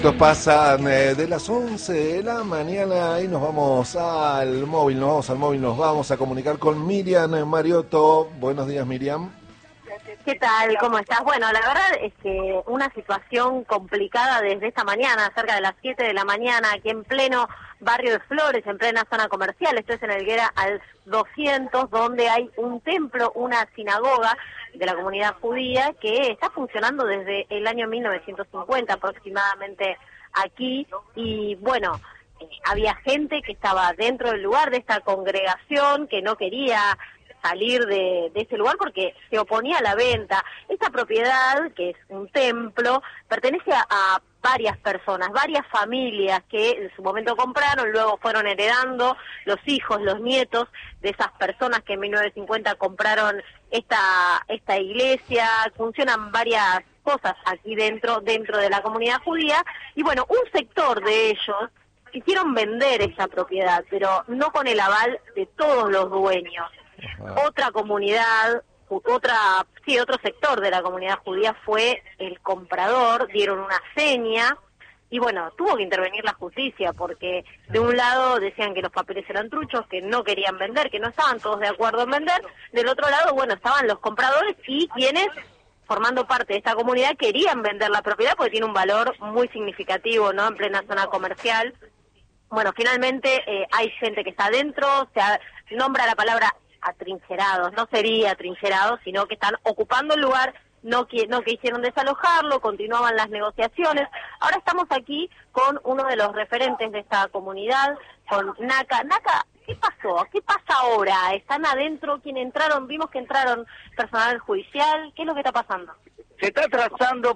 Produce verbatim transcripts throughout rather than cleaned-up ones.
Nos pasan eh, de las once de la mañana y nos vamos al móvil, nos vamos al móvil, nos vamos a comunicar con Miriam Mariotto. Buenos días, Miriam. ¿Qué tal? ¿Cómo estás? Bueno, la verdad es que una situación complicada desde esta mañana, cerca de las siete de la mañana, aquí en pleno barrio de Flores, en plena zona comercial. Esto es en Helguera al doscientos, donde hay un templo, una sinagoga de la comunidad judía que está funcionando desde el año mil novecientos cincuenta aproximadamente aquí. Y bueno, eh, había gente que estaba dentro del lugar de esta congregación que no quería salir de, de ese lugar porque se oponía a la venta. Esta propiedad, que es un templo, pertenece a, a varias personas, varias familias que en su momento compraron, luego fueron heredando los hijos, los nietos de esas personas que en mil novecientos cincuenta compraron esta esta iglesia. Funcionan varias cosas aquí dentro dentro de la comunidad judía y bueno, un sector de ellos quisieron vender esa propiedad, pero no con el aval de todos los dueños. Ajá. Otra comunidad, otra, sí, otro sector de la comunidad judía fue el comprador, dieron una seña y bueno, tuvo que intervenir la justicia porque de un lado decían que los papeles eran truchos, que no querían vender, que no estaban todos de acuerdo en vender, del otro lado, bueno, estaban los compradores y quienes, formando parte de esta comunidad, querían vender la propiedad porque tiene un valor muy significativo, ¿no?, en plena zona comercial. Bueno, finalmente eh, hay gente que está adentro, se ha, nombra la palabra atrincherados, no sería atrincherados, sino que están ocupando el lugar, no, que, no quisieron desalojarlo, continuaban las negociaciones. Ahora estamos aquí con uno de los referentes de esta comunidad, con Naka. Naka, ¿qué pasó? ¿Qué pasa ahora? ¿Están adentro? ¿Quién entraron? Vimos que entraron personal judicial. ¿Qué es lo que está pasando? Se está trazando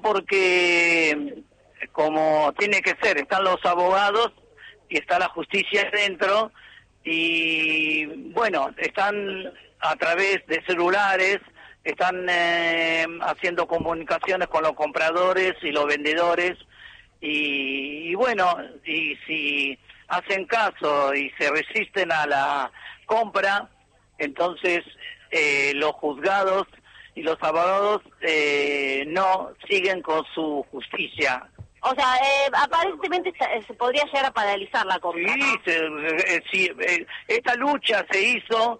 porque, como tiene que ser, están los abogados y está la justicia dentro. Y bueno, están a través de celulares, están eh, haciendo comunicaciones con los compradores y los vendedores y, y bueno, y si hacen caso y se resisten a la compra, entonces eh, los juzgados y los abogados eh, no siguen con su justicia. O sea, eh, aparentemente se, se podría llegar a paralizar la compra, Sí, ¿no? se, eh, sí eh, esta lucha se hizo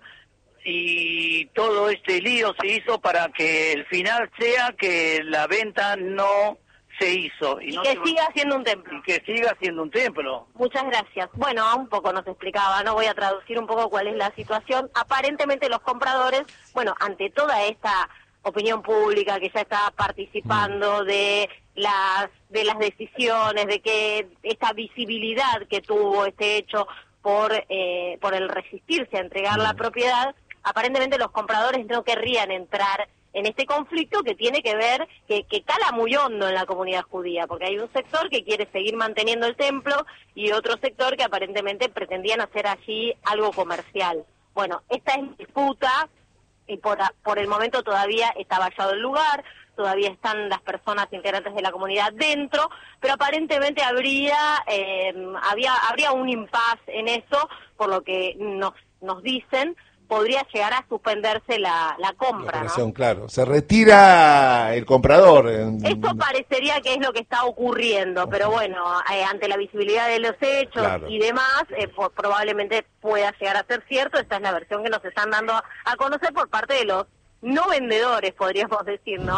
y todo este lío se hizo para que el final sea que la venta no se hizo. Y, y no que se... siga siendo un templo. Y que siga siendo un templo. Muchas gracias. Bueno, un poco nos explicaba, ¿no? Voy a traducir un poco cuál es la situación. Aparentemente los compradores, bueno, ante toda esta opinión pública que ya está participando de las de las decisiones, de que esta visibilidad que tuvo este hecho por eh, por el resistirse a entregar la propiedad, aparentemente los compradores no querrían entrar en este conflicto que tiene que ver, que, que cala muy hondo en la comunidad judía, porque hay un sector que quiere seguir manteniendo el templo y otro sector que aparentemente pretendían hacer allí algo comercial. Bueno, esta es disputa y por, por el momento todavía está vallado el lugar, todavía están las personas integrantes de la comunidad dentro, pero aparentemente habría eh, había habría un impasse en eso, por lo que nos nos dicen, podría llegar a suspenderse la, la compra, la ¿no? Claro, se retira el comprador. Eso parecería que es lo que está ocurriendo, uh-huh. Pero bueno, eh, ante la visibilidad de los hechos, claro, y demás, eh, pues, probablemente pueda llegar a ser cierto. Esta es la versión que nos están dando a conocer por parte de los no vendedores, podríamos decir, ¿no?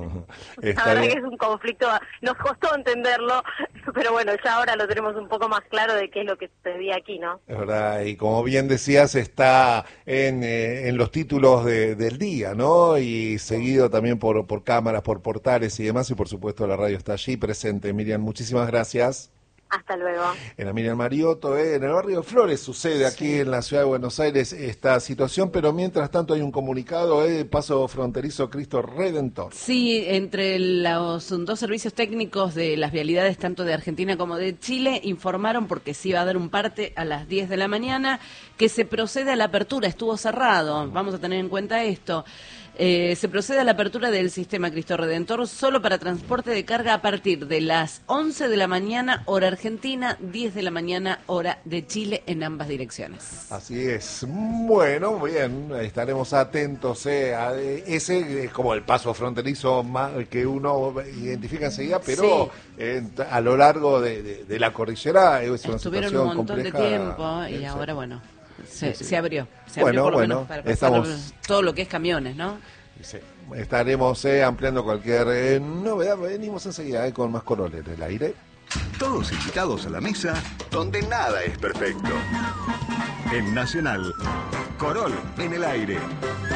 La verdad bien. Que es un conflicto, nos costó entenderlo, pero bueno, ya ahora lo tenemos un poco más claro de qué es lo que sucedía aquí, ¿no? Es verdad, y como bien decías, está en, eh, en los títulos de, del día, ¿no? Y seguido también por, por cámaras, por portales y demás, y por supuesto la radio está allí presente. Miriam, muchísimas gracias. Hasta luego. Era Miriam Mariotto, eh, en el barrio de Flores sucede aquí sí. En la ciudad de Buenos Aires esta situación, pero mientras tanto hay un comunicado eh, de paso fronterizo Cristo Redentor. Sí, entre los dos servicios técnicos de las vialidades, tanto de Argentina como de Chile, informaron, porque sí va a dar un parte a las diez de la mañana, que se procede a la apertura, estuvo cerrado, vamos a tener en cuenta esto. Eh, se procede a la apertura del sistema Cristo Redentor solo para transporte de carga a partir de las once de la mañana, hora argentina, diez de la mañana, hora de Chile, en ambas direcciones. Así es. Bueno, bien, estaremos atentos eh, a ese, es como el paso fronterizo más, que uno identifica enseguida, pero sí. eh, a lo largo de, de, de la cordillera es una Estuvieron situación un montón compleja, de tiempo y eh, ahora, bueno, se, sí, sí. se abrió. Se bueno, abrió por lo bueno, menos para pasar estamos... todo lo que es camiones, ¿no? Sí. Estaremos eh, ampliando cualquier eh, novedad. Venimos enseguida eh, con más Corol en el aire. Todos invitados a la mesa donde nada es perfecto. En Nacional, Corol en el aire.